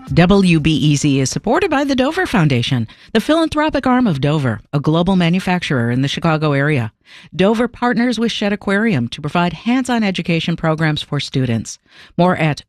WBEZ is supported by the Dover Foundation, the philanthropic arm of Dover, a global manufacturer in the Chicago area. Dover partners with Shedd Aquarium to provide hands-on education programs for students. More at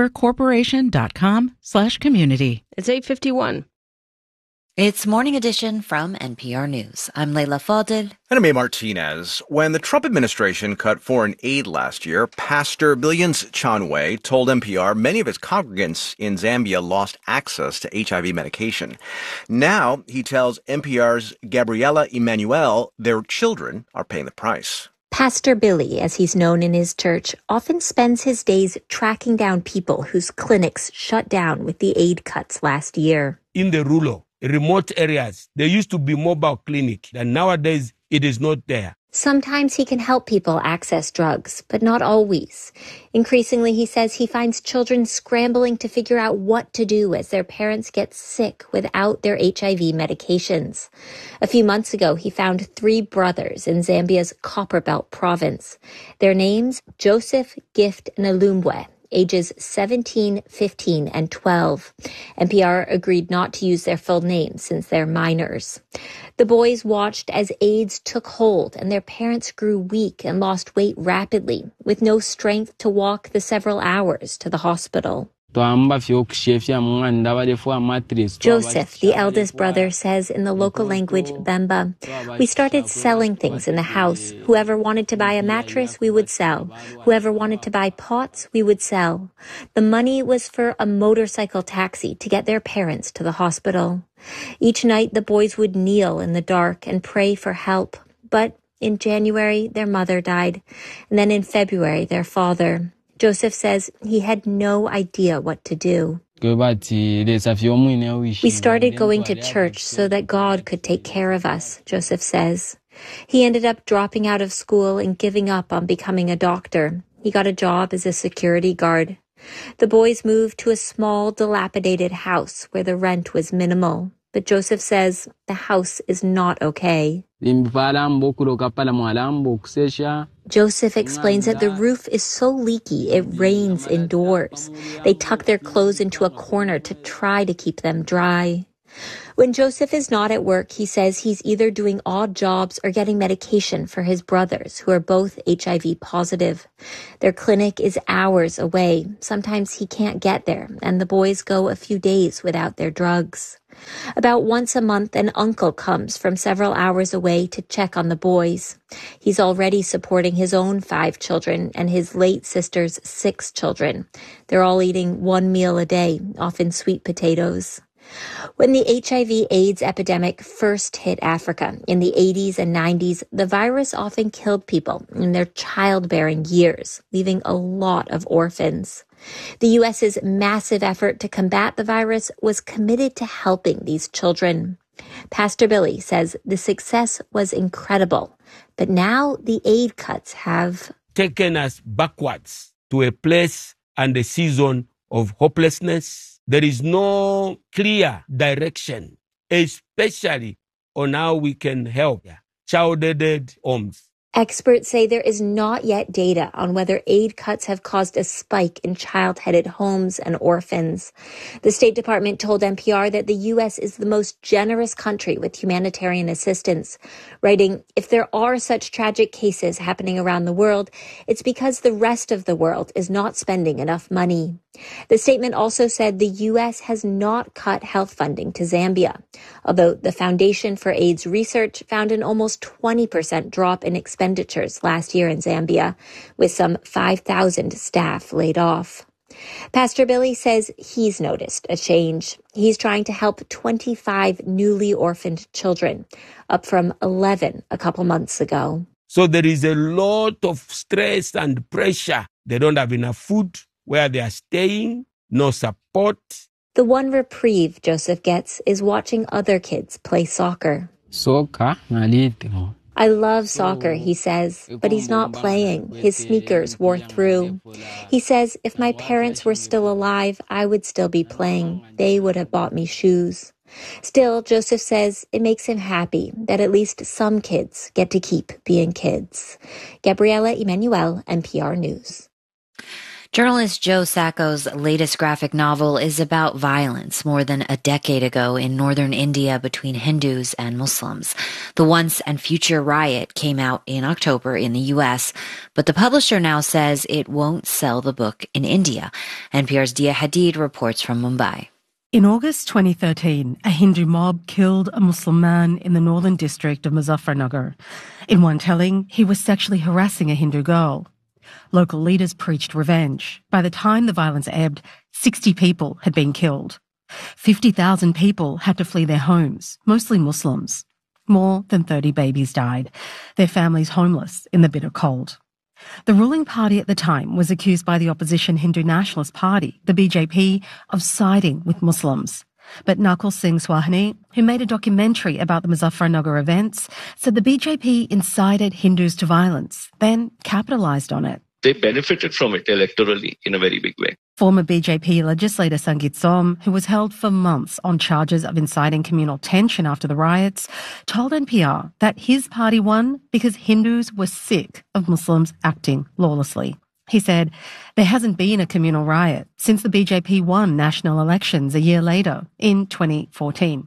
dovercorporation.com/community. It's 8:51. It's Morning Edition from NPR News. I'm Leila Fadel. And I'm A. Martinez. When the Trump administration cut foreign aid last year, Pastor Billions Chanwe told NPR many of his congregants in Zambia lost access to HIV medication. Now, he tells NPR's Gabriela Emanuel their children are paying the price. Pastor Billy, as he's known in his church, often spends his days tracking down people whose clinics shut down with the aid cuts last year. In the rural, remote areas, there used to be mobile clinic, and nowadays it is not there. Sometimes he can help people access drugs, but not always. Increasingly, he says he finds children scrambling to figure out what to do as their parents get sick without their HIV medications. A few months ago, he found 3 brothers in Zambia's Copperbelt province. Their names, Joseph, Gift, and Alumbwe, ages 17, 15, and 12. NPR agreed not to use their full names since they're minors. The boys watched as AIDS took hold and their parents grew weak and lost weight rapidly, with no strength to walk the several hours to the hospital. Joseph, the eldest brother, says in the local language Bemba, "We started selling things in the house. Whoever wanted to buy a mattress, we would sell. Whoever wanted to buy pots, we would sell. The money was for a motorcycle taxi to get their parents to the hospital. Each night, the boys would kneel in the dark and pray for help. But in January, their mother died, and then in February, their father. Joseph says he had no idea what to do. We started going to church so that God could take care of us, Joseph says. He ended up dropping out of school and giving up on becoming a doctor. He got a job as a security guard. The boys moved to a small, dilapidated house where the rent was minimal. But Joseph says the house is not okay. Joseph explains that the roof is so leaky it rains indoors. They tuck their clothes into a corner to try to keep them dry. When Joseph is not at work, he says he's either doing odd jobs or getting medication for his brothers, who are both HIV positive. Their clinic is hours away. Sometimes he can't get there, and the boys go a few days without their drugs. About once a month, an uncle comes from several hours away to check on the boys. He's already supporting his own 5 children and his late sister's 6 children. They're all eating 1 meal a day, often sweet potatoes. When the HIV/AIDS epidemic first hit Africa in the 80s and 90s, the virus often killed people in their childbearing years, leaving a lot of orphans. The U.S.'s massive effort to combat the virus was committed to helping these children. Pastor Billy says the success was incredible, but now the aid cuts have taken us backwards to a place and a season of hopelessness. There is no clear direction, especially on how we can help child-aided homes. Experts say there is not yet data on whether aid cuts have caused a spike in child-headed homes and orphans. The State Department told NPR that the U.S. is the most generous country with humanitarian assistance, writing, "If there are such tragic cases happening around the world, it's because the rest of the world is not spending enough money." The statement also said the U.S. has not cut health funding to Zambia, although the Foundation for AIDS Research found an almost 20% drop in expenditures last year in Zambia, with some 5,000 staff laid off. Pastor Billy says he's noticed a change. He's trying to help 25 newly orphaned children, up from 11 a couple months ago. So there is a lot of stress and pressure. They don't have enough food where they are staying, no support. The one reprieve Joseph gets is watching other kids play soccer. I love soccer, he says, but he's not playing. His sneakers wore through. He says, if my parents were still alive, I would still be playing. They would have bought me shoes. Still, Joseph says it makes him happy that at least some kids get to keep being kids. Gabriela Emanuel, NPR News. Journalist Joe Sacco's latest graphic novel is about violence more than a decade ago in northern India between Hindus and Muslims. The Once and Future Riot came out in October in the U.S., but the publisher now says it won't sell the book in India. NPR's Dia Hadid reports from Mumbai. In August 2013, a Hindu mob killed a Muslim man in the northern district of Muzaffarnagar. In one telling, he was sexually harassing a Hindu girl. Local leaders preached revenge. By the time the violence ebbed, 60 people had been killed. 50,000 people had to flee their homes, mostly Muslims. More than 30 babies died, their families homeless in the bitter cold. The ruling party at the time was accused by the opposition Hindu Nationalist Party, the BJP, of siding with Muslims. But Nakul Singh Swahani, who made a documentary about the Muzaffarnagar events, said the BJP incited Hindus to violence, then capitalised on it. They benefited from it electorally in a very big way. Former BJP legislator Sangeet Som, who was held for months on charges of inciting communal tension after the riots, told NPR that his party won because Hindus were sick of Muslims acting lawlessly. He said, there hasn't been a communal riot since the BJP won national elections a year later, in 2014.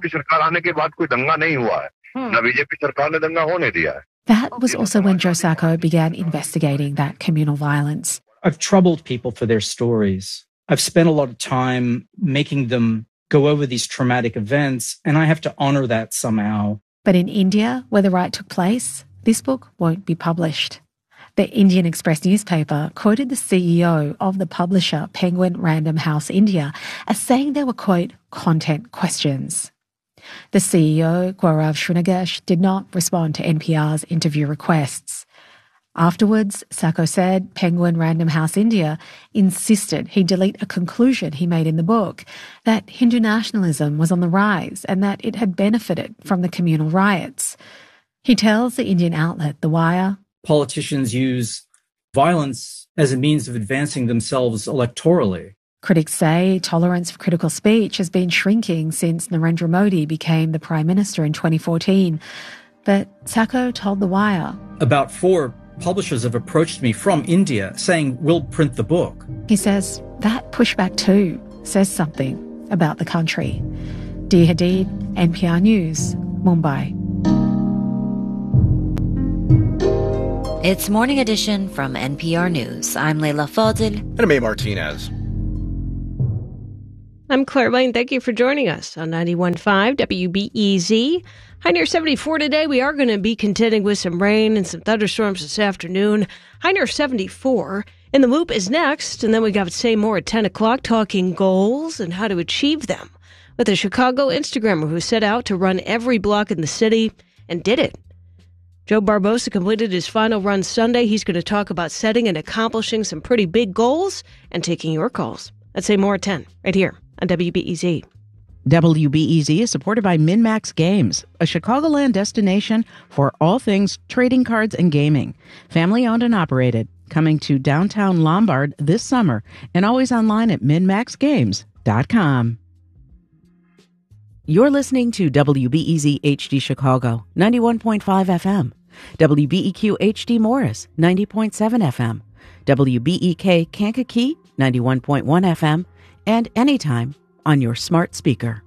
That was also when Joe Sacco began investigating that communal violence. I've troubled people for their stories. I've spent a lot of time making them go over these traumatic events, and I have to honor that somehow. But in India, where the riot took place, this book won't be published. The Indian Express newspaper quoted the CEO of the publisher Penguin Random House India as saying there were, quote, content questions. The CEO, Gaurav Srinagesh, did not respond to NPR's interview requests. Afterwards, Sacco said Penguin Random House India insisted he delete a conclusion he made in the book, that Hindu nationalism was on the rise and that it had benefited from the communal riots. He tells the Indian outlet The Wire, politicians use violence as a means of advancing themselves electorally. Critics say tolerance for critical speech has been shrinking since Narendra Modi became the Prime Minister in 2014. But Sacco told The Wire, about 4 publishers have approached me from India saying, we'll print the book. He says that pushback too says something about the country. Dia Hadid, NPR News, Mumbai. It's Morning Edition from NPR News. I'm Leila Fadil. And I'm May Martinez. I'm Claire Lane. Thank you for joining us on 91.5 WBEZ. High near 74 today. We are going to be contending with some rain and some thunderstorms this afternoon. High near 74. In the Loop is next, and then we got to say more at 10 o'clock, talking goals and how to achieve them with a Chicago Instagrammer who set out to run every block in the city and did it. Joe Barbosa completed his final run Sunday. He's going to talk about setting and accomplishing some pretty big goals and taking your calls. Let's say more at 10, right here on WBEZ. WBEZ is supported by MinMax Games, a Chicagoland destination for all things trading cards and gaming. Family owned and operated, coming to downtown Lombard this summer and always online at minmaxgames.com. You're listening to WBEZ HD Chicago, 91.5 FM. WBEQ HD Morris, 90.7 FM. WBEK Kankakee, 91.1 FM. And anytime on your smart speaker.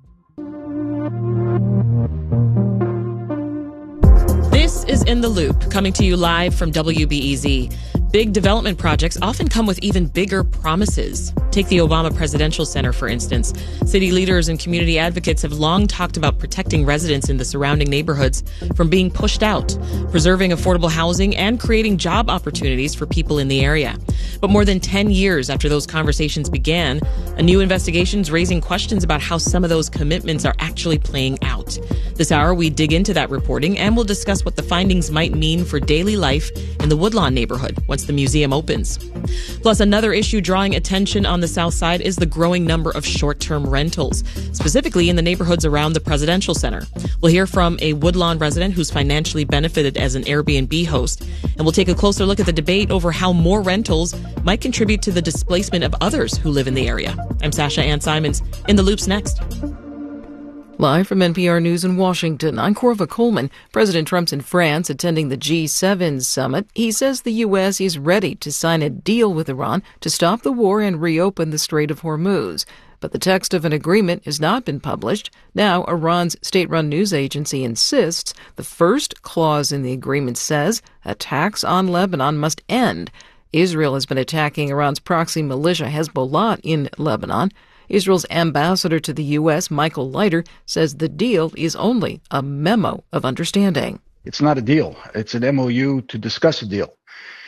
This is In the Loop, coming to you live from WBEZ. Big development projects often come with even bigger promises. Take the Obama Presidential Center, for instance. City leaders and community advocates have long talked about protecting residents in the surrounding neighborhoods from being pushed out, preserving affordable housing, and creating job opportunities for people in the area. But more than 10 years after those conversations began, a new investigation is raising questions about how some of those commitments are actually playing out. This hour, we dig into that reporting, and we'll discuss what the findings might mean for daily life in the Woodlawn neighborhood once the museum opens. Plus, another issue drawing attention on the South Side is the growing number of short-term rentals, specifically in the neighborhoods around the Presidential Center. We'll hear from a Woodlawn resident who's financially benefited as an Airbnb host, and we'll take a closer look at the debate over how more rentals might contribute to the displacement of others who live in the area. I'm Sasha Ann Simons. In the Loop's next. Live from NPR News in Washington, I'm Corva Coleman. President Trump's in France attending the G7 summit. He says the U.S. is ready to sign a deal with Iran to stop the war and reopen the Strait of Hormuz. But the text of an agreement has not been published. Now, Iran's state-run news agency insists the first clause in the agreement says attacks on Lebanon must end. Israel has been attacking Iran's proxy militia Hezbollah in Lebanon. Israel's ambassador to the U.S., Michael Leiter, says the deal is only a memo of understanding. It's not a deal. It's an MOU to discuss a deal.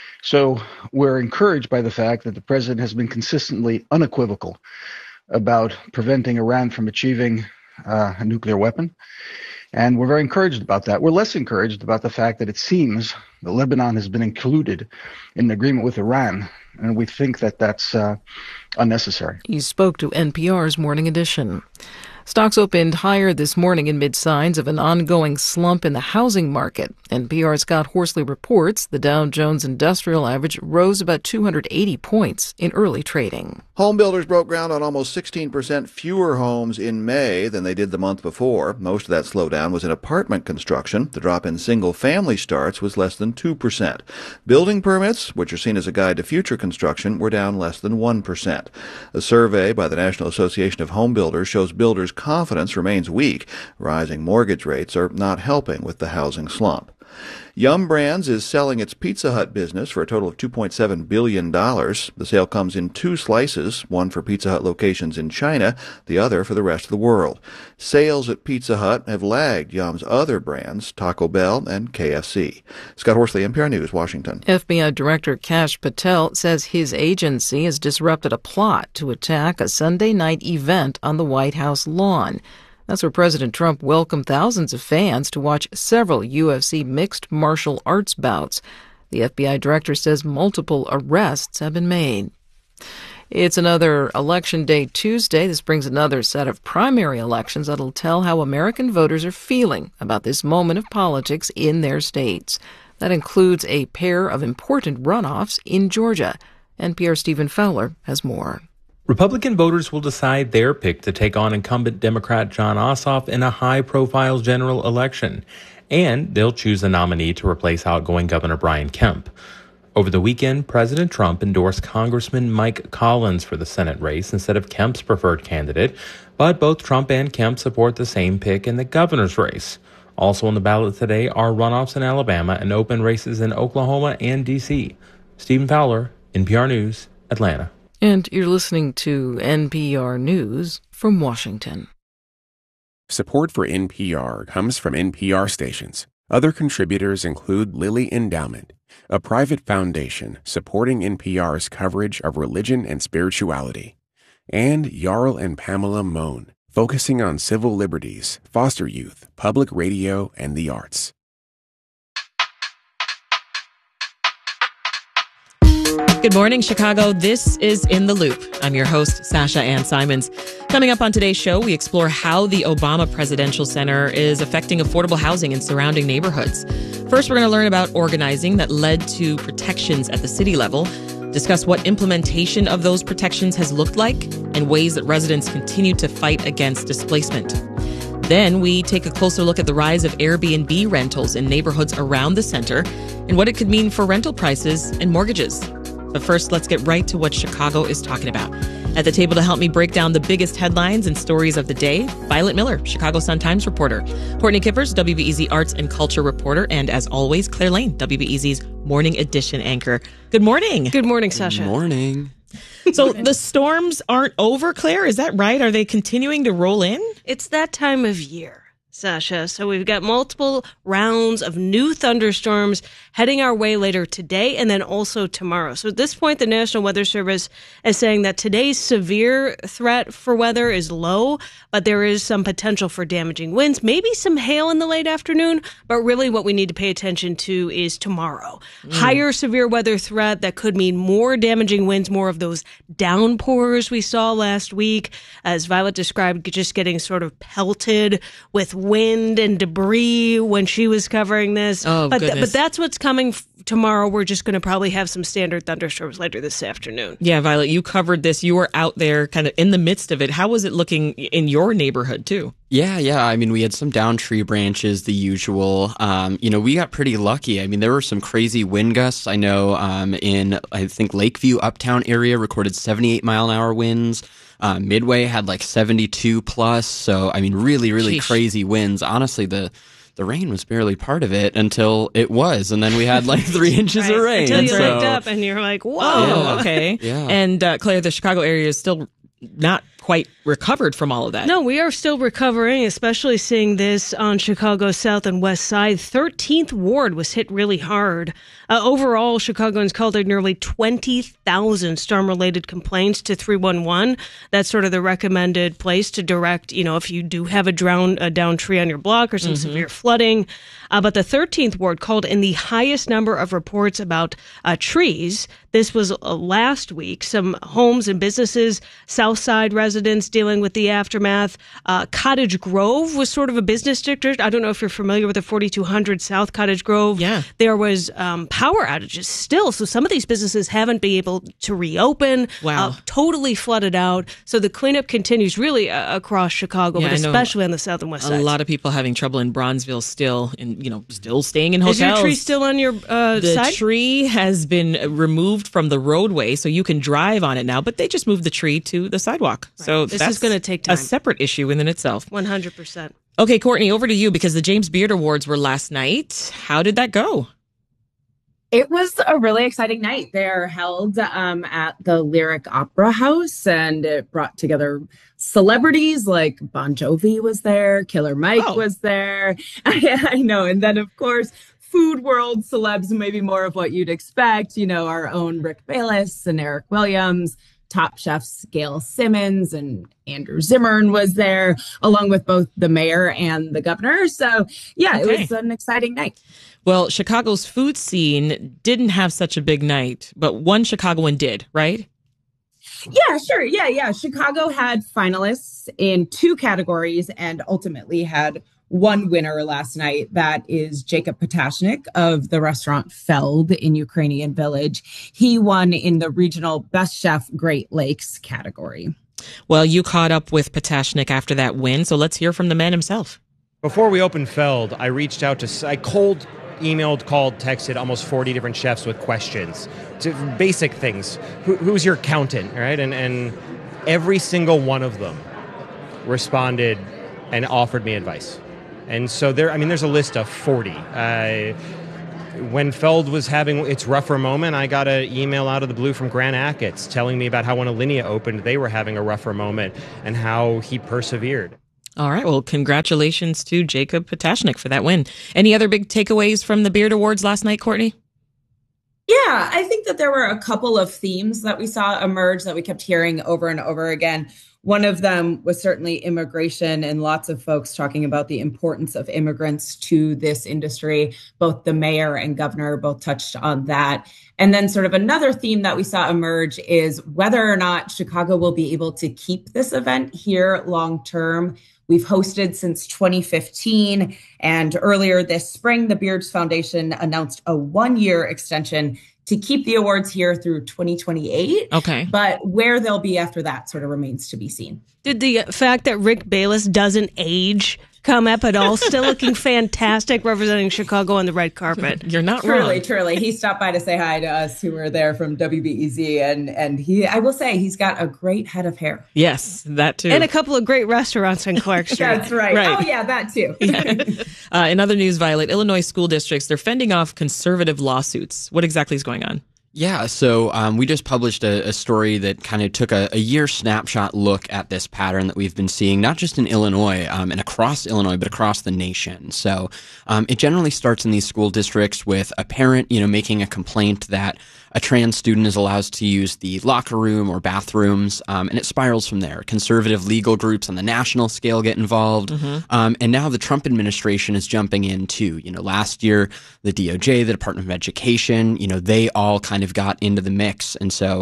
So we're encouraged by the fact that the president has been consistently unequivocal about preventing Iran from achieving a nuclear weapon. And we're very encouraged about that. We're less encouraged about the fact that it seems that Lebanon has been included in an agreement with Iran, and we think that that's unnecessary. He spoke to NPR's Morning Edition. Stocks opened higher this morning amid signs of an ongoing slump in the housing market. NPR's Scott Horsley reports the Dow Jones Industrial Average rose about 280 points in early trading. Home builders broke ground on almost 16% fewer homes in May than they did the month before. Most of that slowdown was in apartment construction. The drop in single-family starts was less than 2%. Building permits, which are seen as a guide to future construction, were down less than 1%. A survey by the National Association of Home Builders shows builders' confidence remains weak. Rising mortgage rates are not helping with the housing slump. Yum Brands is selling its Pizza Hut business for a total of $2.7 billion. The sale comes in two slices, one for Pizza Hut locations in China, the other for the rest of the world. Sales at Pizza Hut have lagged Yum's other brands, Taco Bell and KFC. Scott Horsley, NPR News, Washington. FBI Director Kash Patel says his agency has disrupted a plot to attack a Sunday night event on the White House lawn. That's where President Trump welcomed thousands of fans to watch several UFC mixed martial arts bouts. The FBI director says multiple arrests have been made. It's another Election Day Tuesday. This brings another set of primary elections that'll tell how American voters are feeling about this moment of politics in their states. That includes a pair of important runoffs in Georgia. NPR's Stephen Fowler has more. Republican voters will decide their pick to take on incumbent Democrat Jon Ossoff in a high-profile general election, and they'll choose a nominee to replace outgoing Governor Brian Kemp. Over the weekend, President Trump endorsed Congressman Mike Collins for the Senate race instead of Kemp's preferred candidate, but both Trump and Kemp support the same pick in the governor's race. Also on the ballot today are runoffs in Alabama and open races in Oklahoma and D.C. Stephen Fowler, NPR News, Atlanta. And you're listening to NPR News from Washington. Support for NPR comes from NPR stations. Other contributors include Lilly Endowment, a private foundation supporting NPR's coverage of religion and spirituality, and Jarl and Pamela Mohn, focusing on civil liberties, foster youth, public radio, and the arts. Good morning, Chicago. This is In the Loop. I'm your host, Sasha Ann Simons. Coming up on today's show, we explore how the Obama Presidential Center is affecting affordable housing in surrounding neighborhoods. First, we're going to learn about organizing that led to protections at the city level, discuss what implementation of those protections has looked like, and ways that residents continue to fight against displacement. Then we take a closer look at the rise of Airbnb rentals in neighborhoods around the center and what it could mean for rental prices and mortgages. But first, let's get right to what Chicago is talking about. At the table to help me break down the biggest headlines and stories of the day, Violet Miller, Chicago Sun-Times reporter, Courtney Kippers, WBEZ arts and culture reporter, and as always, Claire Lane, WBEZ's morning edition anchor. Good morning. Good morning, Sasha. Good morning. So the storms aren't over, Claire? Is that right? Are they continuing to roll in? It's that time of year, Sasha. So we've got multiple rounds of new thunderstorms heading our way later today and then also tomorrow. So at this point, the National Weather Service is saying that today's severe threat for weather is low, but there is some potential for damaging winds, maybe some hail in the late afternoon. But really what we need to pay attention to is tomorrow. Higher severe weather threat that could mean more damaging winds, more of those downpours we saw last week, as Violet described, just getting sort of pelted with wind and debris when she was covering this. Oh, but goodness. But that's what's coming tomorrow. We're just going to probably have some standard thunderstorms later this afternoon. Yeah, Violet, you covered this. You were out there kind of in the midst of it. How was it looking in your neighborhood, too? Yeah. I mean, we had some down tree branches, the usual. We got pretty lucky. I mean, there were some crazy wind gusts. I know in, I think, Lakeview, Uptown area recorded 78 mile an hour winds. Midway had like 72 plus. So, I mean, really, really crazy winds. Honestly, the rain was barely part of it until it was. And then we had like 3 inches of rain. Until you looked up and you're like, whoa. Oh, okay. Yeah. And Claire, the Chicago area is still not quite recovered from all of that. No, we are still recovering, especially seeing this on Chicago's south and west side. 13th Ward was hit really hard. Overall, Chicagoans called in nearly 20,000 storm-related complaints to 311. That's sort of the recommended place to direct, if you do have a down tree on your block or some severe flooding. But the 13th Ward called in the highest number of reports about trees. This was last week. Some homes and businesses, South Side residents dealing with the aftermath. Cottage Grove was sort of a business district. I don't know if you're familiar with the 4200 South Cottage Grove. Yeah. There was power outages still. So some of these businesses haven't been able to reopen. Wow. Totally flooded out. So the cleanup continues really across Chicago, but especially on the south and west sides. A lot of people having trouble in Bronzeville still, and still staying in hotels. Is your tree still on your side? The tree has been removed from the roadway, so you can drive on it now, but they just moved the tree to the sidewalk. Right. So this that's is going to take time. a separate issue in itself. 100%. Okay, Courtney, over to you, because the James Beard Awards were last night. How did that go? It was a really exciting night. They're held at the Lyric Opera House, and it brought together celebrities like Bon Jovi was there, Killer Mike was there. I know. And then, of course, food world celebs, maybe more of what you'd expect. Our own Rick Bayless and Eric Williams, Top Chefs Gail Simmons and Andrew Zimmern was there, along with both the mayor and the governor. So, yeah, It was an exciting night. Well, Chicago's food scene didn't have such a big night, but one Chicagoan did, right? Yeah, sure. Yeah. Chicago had finalists in 2 categories and ultimately had one winner last night. That is Jacob Patashnik of the restaurant Feld in Ukrainian Village. He won in the regional Best Chef Great Lakes category. Well, you caught up with Patashnik after that win, so let's hear from the man himself. Before we opened Feld, I reached out I cold emailed, called, texted almost 40 different chefs with questions to basic things. Who's your accountant, right? And every single one of them responded and offered me advice. And so there's a list of 40. When Feld was having its rougher moment, I got an email out of the blue from Grant Achatz telling me about how when Alinea opened, they were having a rougher moment and how he persevered. All right. Well, congratulations to Jacob Patashnik for that win. Any other big takeaways from the Beard Awards last night, Courtney? Yeah, I think that there were a couple of themes that we saw emerge that we kept hearing over and over again. One of them was certainly immigration, and lots of folks talking about the importance of immigrants to this industry. Both the mayor and governor both touched on that. And then sort of another theme that we saw emerge is whether or not Chicago will be able to keep this event here long term. We've hosted since 2015, and earlier this spring, the Beards Foundation announced a 1-year extension to keep the awards here through 2028. Okay. But where they'll be after that sort of remains to be seen. Did the fact that Rick Bayless doesn't age come up at all? Still looking fantastic, representing Chicago on the red carpet. You're not wrong. Truly. He stopped by to say hi to us who were there from WBEZ. And I will say, he's got a great head of hair. Yes, that too. And a couple of great restaurants in Clark Street. That's right. Oh, yeah, that too. In other news, Violet, Illinois school districts, they're fending off conservative lawsuits. What exactly is going on? Yeah, so we just published a story that kind of took a year snapshot look at this pattern that we've been seeing, not just in Illinois and across Illinois, but across the nation. So it generally starts in these school districts with a parent, making a complaint that a trans student is allowed to use the locker room or bathrooms, and it spirals from there. Conservative legal groups on the national scale get involved, and now the Trump administration is jumping in too. Last year, the DOJ, the Department of Education, they all kind of got into the mix. And so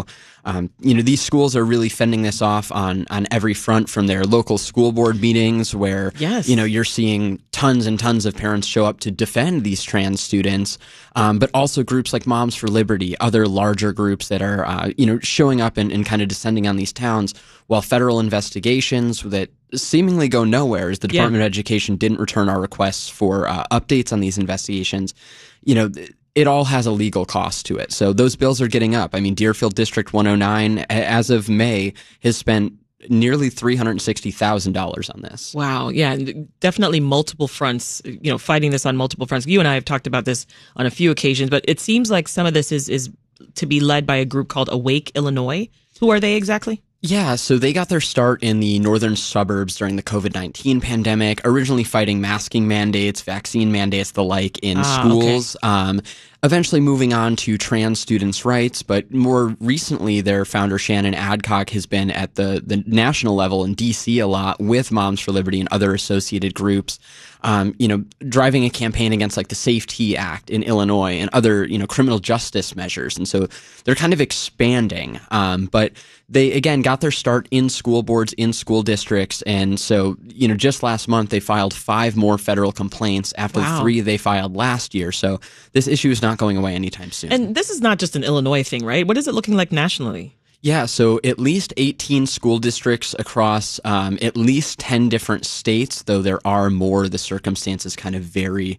These schools are really fending this off on every front, from their local school board meetings where, you're seeing tons and tons of parents show up to defend these trans students, but also groups like Moms for Liberty, other larger groups that are, showing up and kind of descending on these towns, while federal investigations that seemingly go nowhere, as the Department of Education didn't return our requests for updates on these investigations. It all has a legal cost to it. So those bills are getting up. I mean, Deerfield District 109, as of May, has spent nearly $360,000 on this. Wow. Yeah, definitely multiple fronts, fighting this on multiple fronts. You and I have talked about this on a few occasions, but it seems like some of this is to be led by a group called Awake Illinois. Who are they exactly? Yeah, so they got their start in the northern suburbs during the COVID-19 pandemic, originally fighting masking mandates, vaccine mandates, the like in schools. Okay. Eventually moving on to trans students' rights, but more recently, their founder, Shannon Adcock, has been at the national level in D.C. a lot with Moms for Liberty and other associated groups, driving a campaign against like the Safe T Act in Illinois and other, criminal justice measures. And so they're kind of expanding. But they, again, got their start in school boards, in school districts. And so, just last month, they filed 5 more federal complaints after 3 they filed last year. So this issue is not going away anytime soon. And this is not just an Illinois thing, right? What is it looking like nationally? Yeah, so at least 18 school districts across at least 10 different states, though there are more. The circumstances kind of vary.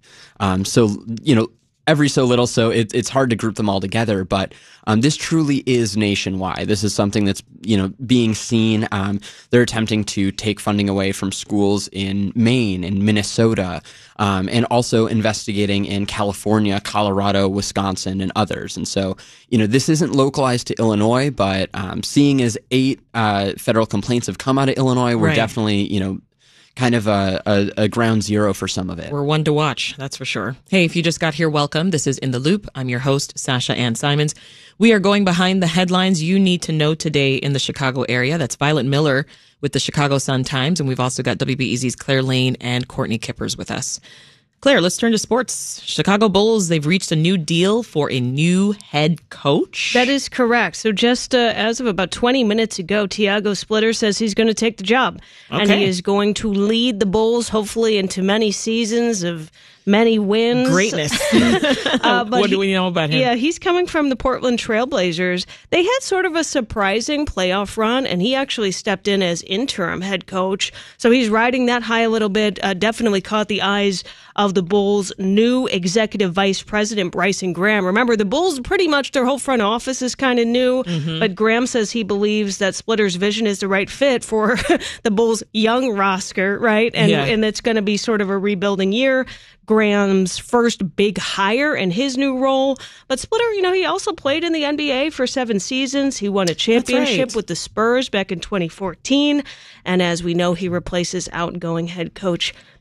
Every so little, so it's hard to group them all together. But this truly is nationwide. This is something that's, being seen. They're attempting to take funding away from schools in Maine and Minnesota, and also investigating in California, Colorado, Wisconsin, and others. And so, this isn't localized to Illinois, but seeing as 8 federal complaints have come out of Illinois, we're definitely, kind of a ground zero for some of it. We're one to watch, that's for sure. Hey, if you just got here, welcome. This is In the Loop. I'm your host, Sasha Ann Simons. We are going behind the headlines you need to know today in the Chicago area. That's Violet Miller with the Chicago Sun-Times, and we've also got WBEZ's Claire Lane and Courtney Kippers with us. Claire, let's turn to sports. Chicago Bulls, they've reached a new deal for a new head coach. That is correct. So just as of about 20 minutes ago, Tiago Splitter says he's going to take the job. Okay. And he is going to lead the Bulls, hopefully, into many seasons of many wins. Greatness. What do we know about him? Yeah, he's coming from the Portland Trailblazers. They had sort of a surprising playoff run, and he actually stepped in as interim head coach. So he's riding that high a little bit. Definitely caught the eyes of the Bulls' new executive vice president, Bryson Graham. Remember, the Bulls, pretty much their whole front office is kind of new, but Graham says he believes that Splitter's vision is the right fit for the Bulls' young roster, right? And it's going to be sort of a rebuilding year. Graham's first big hire in his new role. But Splitter, he also played in the NBA for 7 seasons. He won a championship with the Spurs back in 2014. And as we know, he replaces outgoing head coach